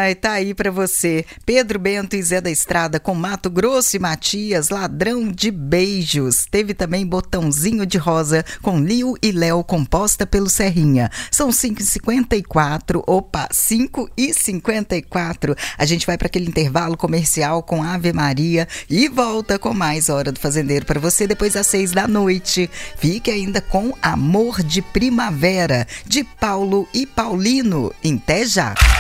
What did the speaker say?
Ai, tá aí pra você. Pedro Bento e Zé da Estrada com Mato Grosso e Matias, Ladrão de Beijos. Teve também Botãozinho de Rosa com Lio e Léo, composta pelo Serrinha. São 5h54. Opa, 5h54. A gente vai para aquele intervalo comercial com Ave Maria e volta com mais Hora do Fazendeiro para você depois das 6 da noite. Fique ainda com Amor de Primavera, de Paulo e Paulino. Até já!